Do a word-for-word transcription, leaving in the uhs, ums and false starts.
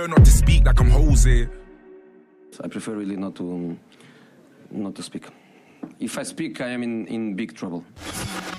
Not to speak like I'm Jose. I prefer really not to, not to speak. If I speak, I am in, in big trouble.